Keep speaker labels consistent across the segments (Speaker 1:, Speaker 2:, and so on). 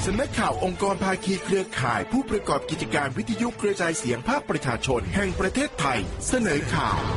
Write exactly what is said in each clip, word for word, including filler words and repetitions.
Speaker 1: สำนักข่าวองค์กรภาคีเครือข่ายผู้ประกอบกิจการวิทยุกระจายเสียงภาคประชาชนแห่งประเทศไทยเสนอข่าว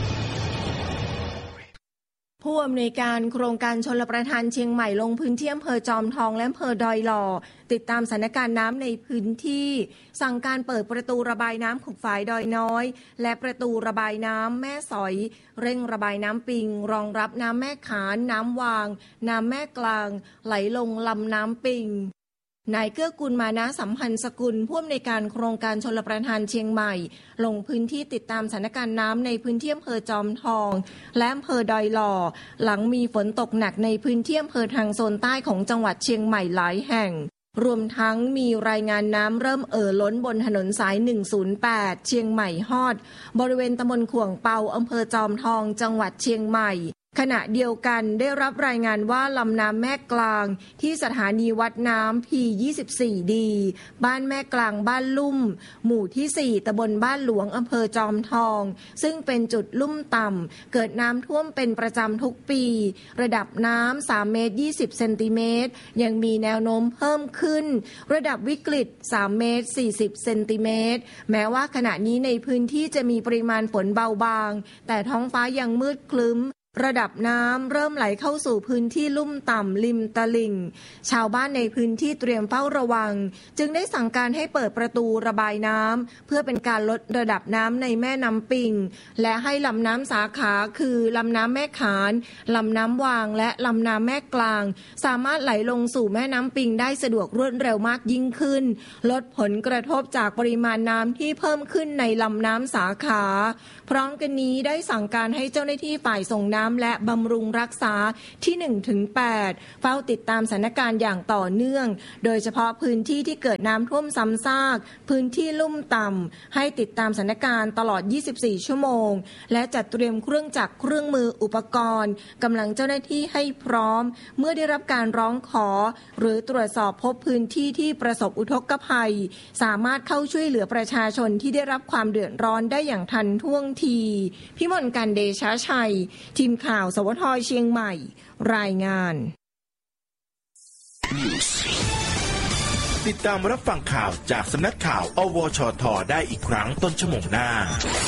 Speaker 2: ผู้อำนวยการโครงการชลประทานเชียงใหม่ลงพื้นที่อำเภอจอมทองและอำเภอดอยหล่อติดตามสถานการณ์น้ำในพื้นที่สั่งการเปิดประตูระบายน้ำขุกฝายดอยน้อยและประตูระบายน้ำแม่สอยเร่งระบายน้ำปิงรองรับน้ำแม่ขานน้ำวางน้ำแม่กลางไหลลงลำน้ำปิงนายเกื้อกูลมานะสัมพันธ์สกุลผู้อำนวยการโครงการชลประทานเชียงใหม่ลงพื้นที่ติดตามสถานการณ์น้ำในพื้นที่อำเภอจอมทองและอำเภอดอยหล่อหลังมีฝนตกหนักในพื้นที่อำเภอทางโซนใต้ของจังหวัดเชียงใหม่หลายแห่งรวมทั้งมีรายงานน้ำเริ่มเอ่อล้นบนถนนสายหนึ่งศูนย์แปดเชียงใหม่ฮอดบริเวณตำบลขวงเปาอำเภอจอมทองจังหวัดเชียงใหม่ขณะเดียวกันได้รับรายงานว่าลำน้ำแม่กลางที่สถานีวัดน้ำ พี ยี่สิบสี่ ดี บ้านแม่กลางบ้านลุ่มหมู่ที่ สี่ ตำบลบ้านหลวงอำเภอจอมทองซึ่งเป็นจุดลุ่มต่ำเกิดน้ำท่วมเป็นประจำทุกปีระดับน้ำ สามเมตรยี่สิบ เซนติเมตรยังมีแนวโน้มเพิ่มขึ้นระดับวิกฤต สามเมตรสี่สิบ เซนติเมตรแม้ว่าขณะนี้ในพื้นที่จะมีปริมาณฝนเบาบางแต่ท้องฟ้ายังมืดครึ้มระดับน้ำเริ่มไหลเข้าสู่พื้นที่ลุ่มต่ำริมตลิ่งชาวบ้านในพื้นที่เตรียมเฝ้าระวังจึงได้สั่งการให้เปิดประตูระบายน้ำเพื่อเป็นการลดระดับน้ำในแม่น้ำปิงและให้ลำน้ำสาขาคือลำน้ำแม่ขานลำน้ำวางและลำน้ำแม่กลางสามารถไหลลงสู่แม่น้ำปิงได้สะดวกรวดเร็วมากยิ่งขึ้นลดผลกระทบจากปริมาณน้ำที่เพิ่มขึ้นในลำน้ำสาขาพร้อมกันนี้ได้สั่งการให้เจ้าหน้าที่ฝ่ายส่งน้ำและบำรุงรักษาที่ หนึ่งถึงแปด เฝ้าติดตามสถานการณ์อย่างต่อเนื่องโดยเฉพาะพื้นที่ที่เกิดน้ำท่วมซ้ำซากพื้นที่ลุ่มต่ำให้ติดตามสถานการณ์ตลอดยี่สิบสี่ชั่วโมงและจัดเตรียมเครื่องจักรเครื่องมืออุปกรณ์กำลังเจ้าหน้าที่ให้พร้อมเมื่อได้รับการร้องขอหรือตรวจสอบพบพื้นที่ที่ประสบอุทกภัยสามารถเข้าช่วยเหลือประชาชนที่ได้รับความเดือดร้อนได้อย่างทันท่วงทีพิมลกันเดชะชัยทีมข่าวสวทเชียงใหม่รายงาน
Speaker 1: ติดตามรับฟังข่าวจากสำนักข่าวอวชทได้อีกครั้งต้นชั่วโมงหน้า